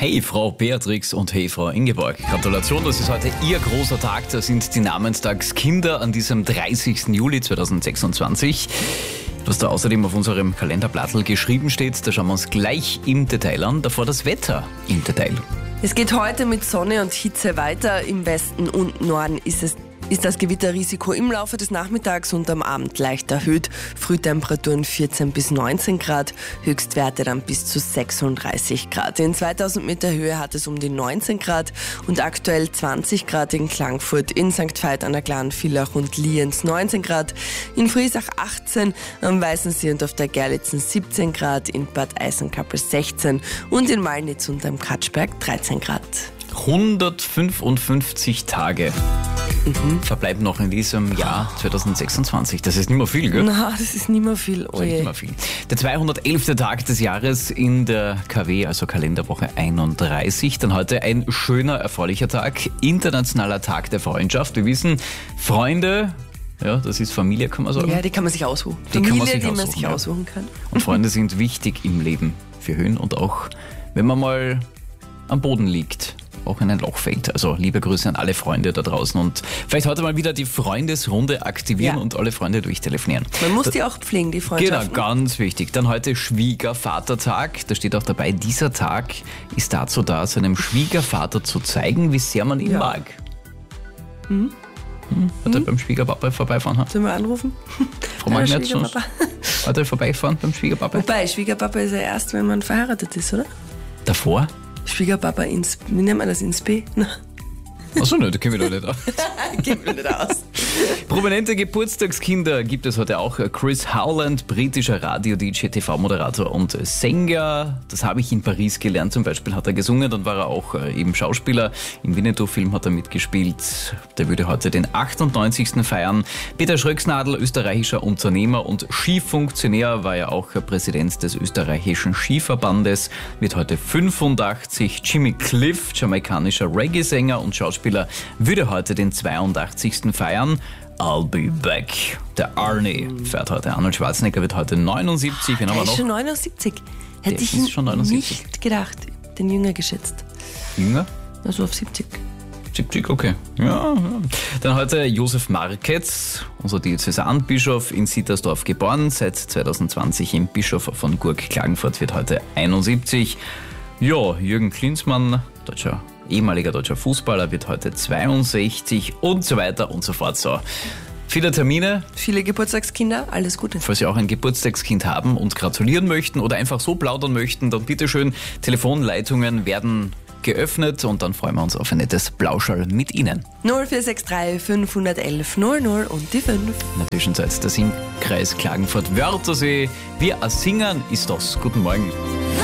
Hey Frau Beatrix und hey Frau Ingeborg. Gratulation, das ist heute Ihr großer Tag. Da sind die Namenstagskinder an diesem 30. Juli 2026. Was da außerdem auf unserem Kalenderblattl geschrieben steht, da schauen wir uns gleich im Detail an. Davor das Wetter im Detail. Es geht heute mit Sonne und Hitze weiter. Im Westen und Norden ist das Gewitterrisiko im Laufe des Nachmittags und am Abend leicht erhöht. Frühtemperaturen 14 bis 19 Grad, Höchstwerte dann bis zu 36 Grad. In 2000 Meter Höhe hat es um die 19 Grad und aktuell 20 Grad in Klagenfurt, in St. Veit an der Glan, Villach und Lienz 19 Grad, in Friesach 18, am Weißensee und auf der Gerlitzen 17 Grad, in Bad Eisenkappel 16 und in Malnitz und am Katschberg 13 Grad. 155 Tage verbleiben noch in diesem Jahr 2026. Das ist nicht mehr viel, gell? Na, das ist nicht mehr viel. Das ist nicht mehr viel. Der 211. Tag des Jahres in der KW, also Kalenderwoche 31. Dann heute ein schöner, erfreulicher Tag. Internationaler Tag der Freundschaft. Wir wissen, Freunde, ja, das ist Familie, kann man sagen. Ja, die kann man sich aussuchen. Die man sich aussuchen kann. Und Freunde sind wichtig im Leben für Höhen und auch, wenn man mal am Boden liegt, auch in ein Loch fällt. Also liebe Grüße an alle Freunde da draußen und vielleicht heute mal wieder die Freundesrunde aktivieren und alle Freunde durchtelefonieren. Man muss die auch pflegen, die Freundschaften. Genau, ganz wichtig. Dann heute Schwiegervatertag. Da steht auch dabei, dieser Tag ist dazu da, seinem Schwiegervater zu zeigen, wie sehr man ihn mag. Hat er beim Schwiegerpapa vorbeifahren? Sollen wir anrufen? Frau Magnetz, hat er vorbeifahren beim Schwiegerpapa? Wobei, Schwiegerpapa ist ja erst, wenn man verheiratet ist, oder? Davor? Schwiegerpapa wie nennt man das, ins B? Achso, ne, da kennen wir doch nicht aus. Kennen wir nicht aus. Prominente Geburtstagskinder gibt es heute auch. Chris Howland, britischer Radio-DJ, TV-Moderator und Sänger. Das habe ich in Paris gelernt. Zum Beispiel hat er gesungen, dann war er auch eben Schauspieler. Im Winnetou-Film hat er mitgespielt. Der würde heute den 98. feiern. Peter Schröcksnadel, österreichischer Unternehmer und Skifunktionär, war ja auch Präsident des österreichischen Skiverbandes, wird heute 85. Jimmy Cliff, jamaikanischer Reggae-Sänger und Schauspieler, würde heute den 82. feiern. I'll be back. Der Arnie fährt heute. Arnold Schwarzenegger wird heute 79. Wen haben wir noch? Ist schon 79. Hätte ich ist schon 79. nicht gedacht. Den Jünger geschätzt. Jünger? Also auf 70. 70, okay. Ja. Dann heute Josef Marketz, unser Diözesanbischof in Sittersdorf geboren, seit 2020 im Bischof von Gurk-Klagenfurt, wird heute 71. Ja, Jürgen Klinsmann, ehemaliger deutscher Fußballer, wird heute 62 und so weiter und so fort. So, viele Termine. Viele Geburtstagskinder, alles Gute. Falls Sie auch ein Geburtstagskind haben und gratulieren möchten oder einfach so plaudern möchten, dann bitteschön, Telefonleitungen werden geöffnet und dann freuen wir uns auf ein nettes Plauschall mit Ihnen. 0463 511 00 und die 5. In der Zwischenzeit der Singkreis Klagenfurt-Wörthersee. Wir singen ist das. Guten Morgen.